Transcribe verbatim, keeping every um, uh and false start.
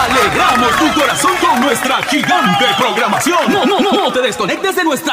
Alegramos tu corazón con nuestra gigante programación. No, no, no, no te desconectes de nuestra